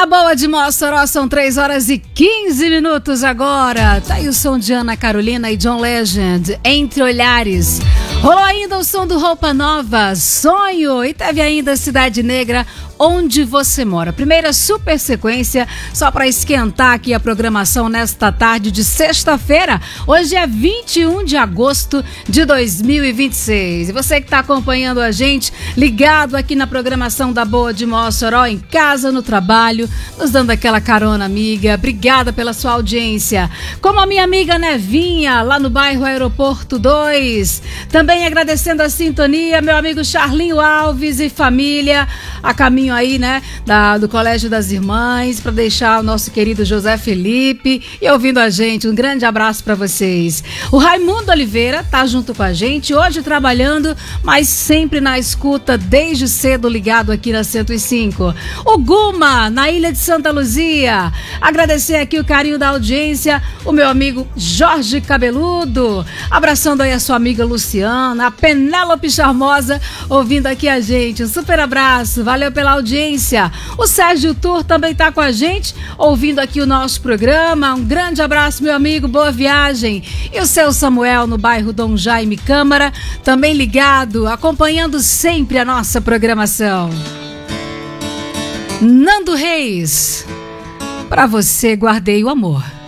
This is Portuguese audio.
Na boa de Mossoró são 3h15 agora. Tá aí o som de Ana Carolina e John Legend, Entre Olhares. Rolou ainda o som do Roupa Nova, Sonho. E teve ainda Cidade Negra, Onde Você Mora. Primeira super sequência, só para esquentar aqui a programação nesta tarde de sexta-feira. Hoje é 21 de agosto de 2026. E você que está acompanhando a gente, ligado aqui na programação da Boa de Mossoró, em casa, no trabalho, nos dando aquela carona amiga. Obrigada pela sua audiência. Como a minha amiga Nevinha, lá no bairro Aeroporto 2. Também agradecendo a sintonia, meu amigo Charlinho Alves e família, a caminho aí, né, do Colégio das Irmãs, para deixar o nosso querido José Felipe e ouvindo a gente. Um grande abraço para vocês. O Raimundo Oliveira tá junto com a gente, hoje trabalhando, mas sempre na escuta, desde cedo ligado aqui na 105. O Guma, na Ilha de Santa Luzia. Agradecer aqui o carinho da audiência, o meu amigo Jorge Cabeludo, abraçando aí a sua amiga Luciana, a Penélope Charmosa, ouvindo aqui a gente. Um super abraço, valeu pela audiência. O Sérgio Tur também tá com a gente, ouvindo aqui o nosso programa. Um grande abraço, meu amigo, boa viagem. E o seu Samuel, no bairro Dom Jaime Câmara, também ligado, acompanhando sempre a nossa programação. Nando Reis, pra você guardei o amor.